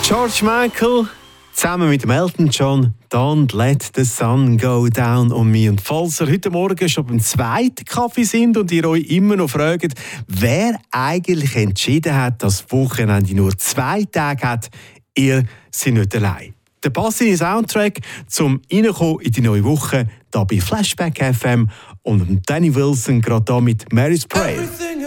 George Michael zusammen mit Elton John, «Don't let the sun go down on me». Und falls ihr heute Morgen schon beim zweiten Kaffee sind und ihr euch immer noch fragt, wer eigentlich entschieden hat, dass das Wochenende nur 2 Tage hat, ihr seid nicht allein. Der passende Soundtrack zum Reinkommen in die neue Woche, hier bei Flashback FM und Danny Wilson gerade hier mit «Mary's Prayer».